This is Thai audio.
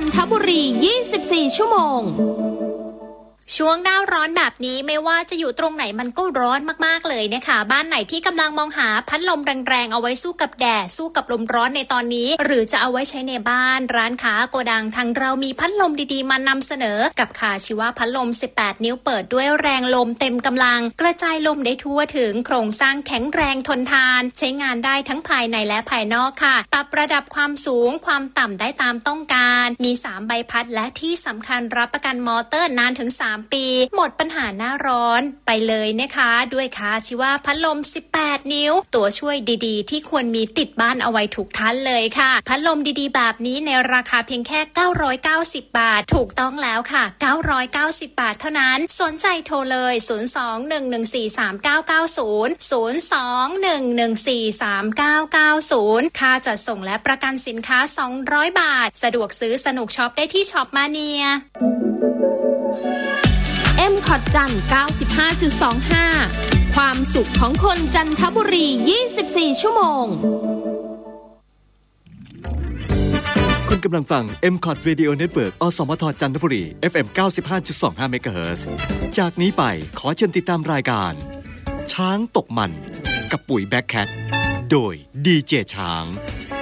ทบุรี 24 ชั่วโมงช่วงหน้าร้อนแบบนี้ไม่ว่าจะอยู่ตรงไหนมันก็ร้อนมากๆเลยนะคะบ้านไหนที่กำลังมองหาพัดลมแรงๆเอาไว้สู้กับแดดสู้กับลมร้อนในตอนนี้หรือจะเอาไว้ใช้ในบ้านร้านค้าโกดังทางเรามีพัดลมดีๆมานำเสนอกับคาชิวะพัดลม18นิ้วเปิดด้วยแรงลมเต็มกำลังกระจายลมได้ทั่วถึงโครงสร้างแข็งแรงทนทานใช้งานได้ทั้งภายในและภายนอกค่ะปรับระดับความสูงความต่ำได้ตามต้องการมี3ใบพัดและที่สำคัญรับประกันมอเตอร์นานถึง3 ปีหมดปัญหาหน้าร้อนไปเลยนะคะด้วยคาชิวะพัดลม18นิ้วตัวช่วยดีๆที่ควรมีติดบ้านเอาไว้ทุกท่านเลยค่ะพัดลมดีๆแบบนี้ในราคาเพียงแค่990 บาทถูกต้องแล้วค่ะ990 บาทเท่านั้นสนใจโทรเลย02-114-3990 02-114-3990ค่าจัดส่งและประกันสินค้า200 บาทสะดวกซื้อสนุกช็อปได้ที่ช็อปมาเนีย M-Cot จันทร์ 95.25 ความสุขของคนจันทบุรี 24 ชั่วโมงคุณกำลังฟัง M-Cot Radio Network อสมทจันทบุรี FM 95.25 MHz จากนี้ไปขอเชิญติดตามรายการช้างตกมันกับปุ๋ยแบ็คแคทโดยดีเจช้าง